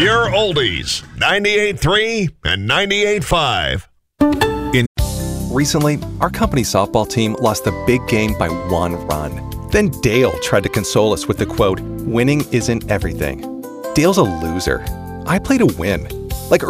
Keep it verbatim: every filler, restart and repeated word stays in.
Your oldies, ninety-eight point three and ninety-eight point five. In Recently, our company softball team lost the big game by one run. Then Dale tried to console us with the quote, "Winning isn't everything." Dale's a loser. I play to win.